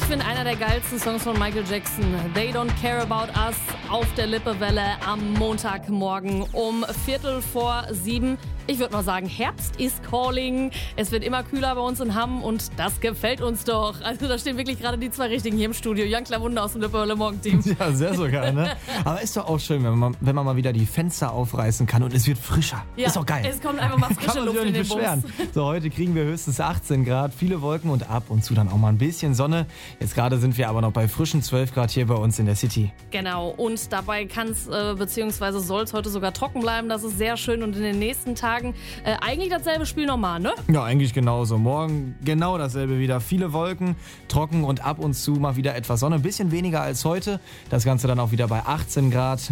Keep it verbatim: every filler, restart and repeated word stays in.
finde, einer der geilsten Songs von Michael Jackson, They Don't Care About Us, auf der Lippewelle am Montagmorgen um Viertel vor sieben. Ich würde mal sagen, Herbst is calling. Es wird immer kühler bei uns in Hamm und das gefällt uns doch. Also da stehen wirklich gerade die zwei Richtigen hier im Studio. Jan Klawunde aus dem Lippewelle Morgenteam. Ja, sehr sogar, ne? Aber ist doch auch schön, wenn man, wenn man mal wieder die Fenster aufreißen kann und es wird frischer. Ja, ist doch geil. Es kommt einfach mal frische kann man Luft sich in nicht den beschweren. Bus. So, heute kriegen wir höchstens achtzehn Grad, viele Wolken und ab und zu dann auch mal ein bisschen Sonne. Jetzt gerade sind wir aber noch bei frischen zwölf Grad hier bei uns in der City. Genau, und dabei kann es äh, bzw. soll es heute sogar trocken bleiben. Das ist sehr schön und in den nächsten Tagen äh, eigentlich dasselbe Spiel nochmal, ne? Ja, eigentlich genauso. Morgen genau dasselbe wieder. Viele Wolken, trocken und ab und zu mal wieder etwas Sonne. Ein bisschen weniger als heute. Das Ganze dann auch wieder bei achtzehn Grad.